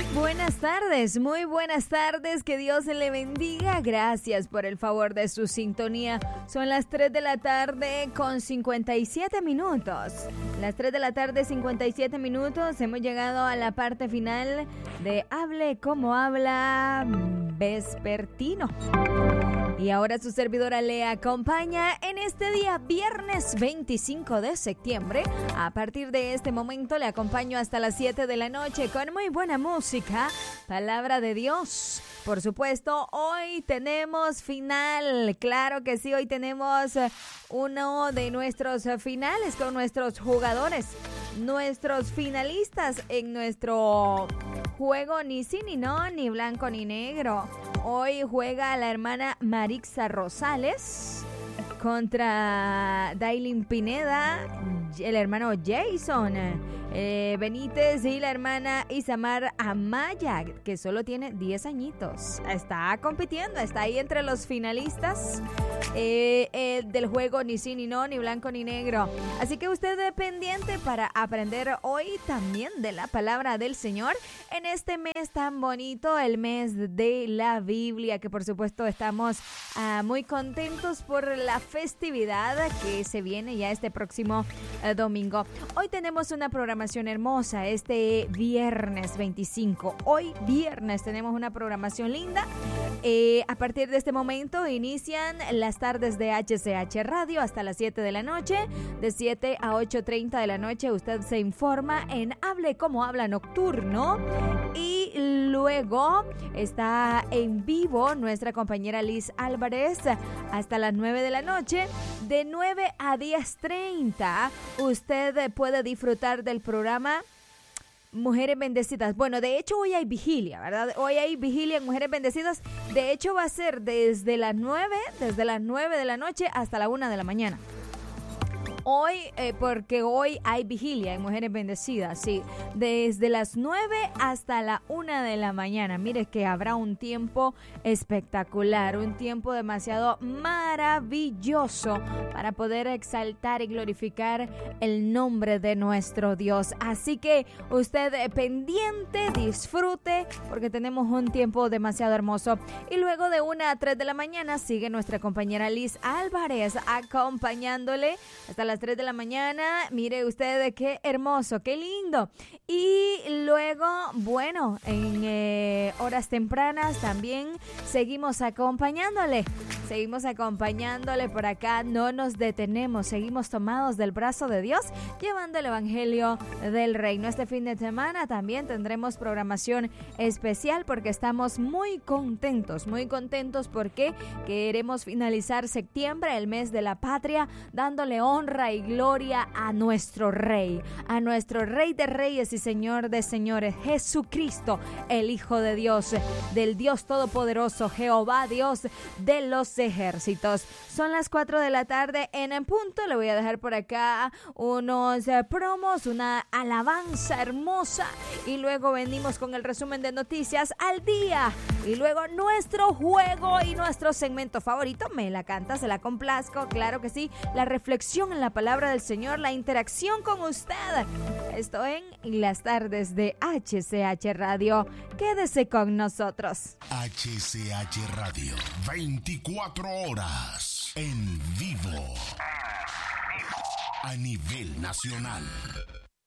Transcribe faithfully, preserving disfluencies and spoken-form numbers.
Buenas tardes, muy buenas tardes, que Dios le bendiga, gracias por el favor de su sintonía. Son las tres de la tarde con cincuenta y siete minutos. Las tres de la tarde, cincuenta y siete minutos, hemos llegado a la parte final de Hable como habla vespertino. Y ahora su servidora le acompaña en este día, viernes veinticinco de septiembre. A partir de este momento le acompaño hasta las siete de la noche con muy buena música, palabra de Dios. Por supuesto, hoy tenemos final, claro que sí, hoy tenemos uno de nuestros finales con nuestros jugadores, nuestros finalistas en nuestro juego Ni sí ni no, ni blanco ni negro. Hoy juega la hermana Marixa Rosales contra Dailin Pineda, el hermano Jason eh, Benítez y la hermana Isamar Amaya, que solo tiene diez añitos. Está compitiendo, está ahí entre los finalistas eh, eh, del juego Ni sí ni no, ni blanco ni negro. Así que usted es pendiente para aprender hoy también de la palabra del Señor en este mes tan bonito, el mes de la Biblia, que por supuesto estamos uh, muy contentos por la festividad que se viene ya este próximo uh, domingo. Hoy tenemos una programación hermosa este viernes veinticinco. Hoy viernes tenemos una programación linda. Eh, a partir de este momento inician las tardes de H C H Radio hasta las siete de la noche. De siete a ocho treinta de la noche usted se informa en Hable como habla nocturno. Y luego está en vivo nuestra compañera Liz Álvarez hasta las nueve de la noche. De nueve a diez treinta usted puede disfrutar del programa Mujeres Bendecidas. Bueno, de hecho hoy hay vigilia, ¿verdad? Hoy hay vigilia en Mujeres Bendecidas. De hecho va a ser desde las nueve, desde las nueve de la noche hasta la una de la mañana. Hoy, eh, porque hoy hay vigilia en Mujeres Bendecidas, sí, desde las nueve hasta la una de la mañana. Mire que habrá un tiempo espectacular, un tiempo demasiado maravilloso para poder exaltar y glorificar el nombre de nuestro Dios. Así que usted eh, pendiente, disfrute, porque tenemos un tiempo demasiado hermoso. Y luego de una a tres de la mañana sigue nuestra compañera Liz Álvarez acompañándole hasta las tres de la mañana. Mire usted qué hermoso, qué lindo. Y luego, bueno, en eh, horas tempranas también seguimos acompañándole. Seguimos acompañándole por acá, no nos detenemos, seguimos tomados del brazo de Dios, llevando el Evangelio del Reino. Este fin de semana también tendremos programación especial porque estamos muy contentos, muy contentos porque queremos finalizar septiembre, el mes de la patria, dándole honra y gloria a nuestro Rey, a nuestro Rey de Reyes y Señor de Señores, Jesucristo, el Hijo de Dios, del Dios Todopoderoso, Jehová Dios de los ejércitos. Son las cuatro de la tarde en el punto. Le voy a dejar por acá unos eh, promos, una alabanza hermosa y luego venimos con el resumen de noticias al día y luego nuestro juego y nuestro segmento favorito, me la canta, se la complazco, claro que sí, la reflexión en la palabra del Señor, la interacción con usted. Esto en las tardes de H C H Radio. Quédese con nosotros. H C H Radio, veinticuatro horas en vivo a nivel nacional.